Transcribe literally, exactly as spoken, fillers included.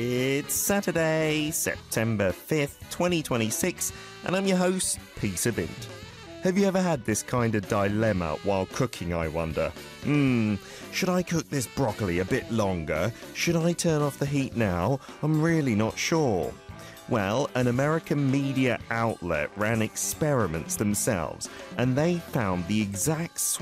It's Saturday, September fifth, twenty twenty-six, and I'm your host, Peter Bint. Have you ever had this kind of dilemma while cooking, I wonder? Hmm, should I cook this broccoli a bit longer? Should I turn off the heat now? I'm really not sure. Well, an American media outlet ran experiments themselves, and they found the exact